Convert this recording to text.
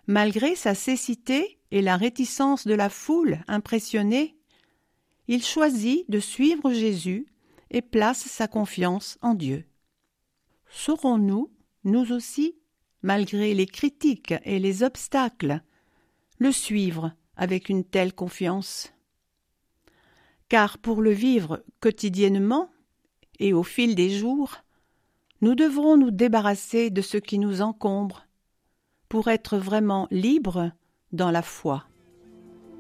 Malgré sa cécité et la réticence de la foule impressionnée, il choisit de suivre Jésus et place sa confiance en Dieu. Saurons-nous, nous aussi, malgré les critiques et les obstacles, le suivre avec une telle confiance? Car pour le vivre quotidiennement et au fil des jours, nous devrons nous débarrasser de ce qui nous encombre pour être vraiment libres dans la foi.